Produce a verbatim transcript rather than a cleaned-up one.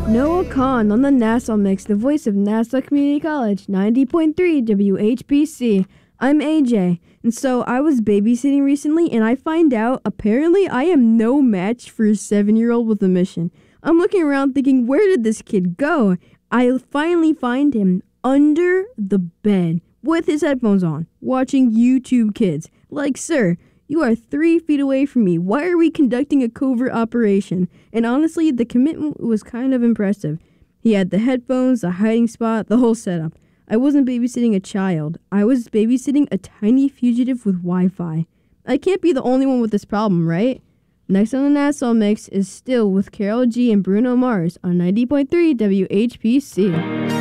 Noah Kahn on the Nassau Mix, the voice of Nassau Community College, ninety point three W H B C. I'm A J, and so I was babysitting recently, and I find out apparently I am no match for a seven-year-old with a mission. I'm looking around thinking, where did this kid go? I finally find him under the bed with his headphones on, watching YouTube Kids. Like, sir, you are three feet away from me. Why are we conducting a covert operation? And honestly, the commitment was kind of impressive. He had the headphones, the hiding spot, the whole setup. I wasn't babysitting a child. I was babysitting a tiny fugitive with Wi-Fi. I can't be the only one with this problem, right? Next on the Nassau Mix is Still with Carol G and Bruno Mars on ninety point three W H B C.